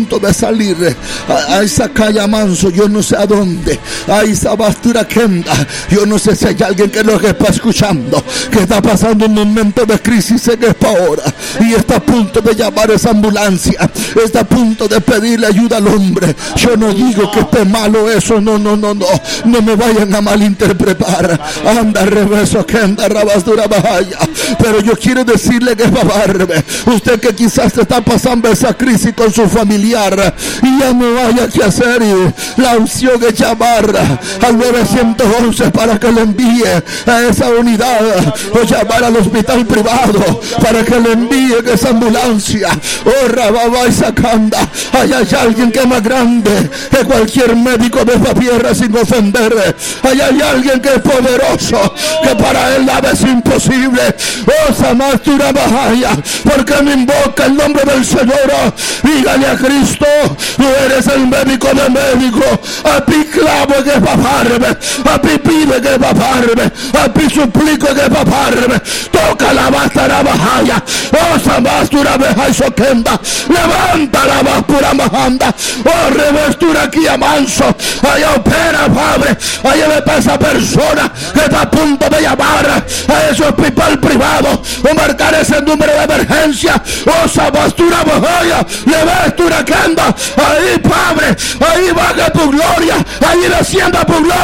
punto de salir a esa calle manso, yo no sé a dónde, a esa bastura Kenda. Yo no sé si hay alguien que lo está escuchando, que está pasando un momento de crisis en esta hora y está a punto de llamar a esa ambulancia, está a punto de pedirle ayuda al hombre. Yo no digo que esté malo eso, no me vayan a malinterpretar. Anda reverso Kenda rabastura bahaya. Pero yo quiero decirle que babarbe, usted que quizás está pasando esa crisis con su familiar y ya no haya que hacer, y la opción es llamar al 911 para que le envíe a esa unidad, o llamar al hospital privado para que le envíe esa ambulancia. Oh, rababa y sacanda, hay alguien que es más grande que cualquier médico de esta tierra, sin ofender. Hay alguien que es poderoso, que para él nada es imposible. Oh, Samastura Bahaya, porque me invoca el nombre del Señor. Dígale a Cristo, tú eres el médico de médicos. A ti clamo que paparme, a ti pide que paparme, a ti suplico que paparme. Toca la bastara Bahaya. Oh, Samastura Bahaya Sokenda, levanta la bastura Mahanda. Oh, revestura aquí a manso. Allá opera, Padre. Allá ve esa persona que está a punto de llamar a ese hospital privado o marcar ese número de emergencia. Oh, Sabastura Bahaya, levestura Kenda. Ahí, Padre, ahí baja tu gloria, ahí descienda tu gloria.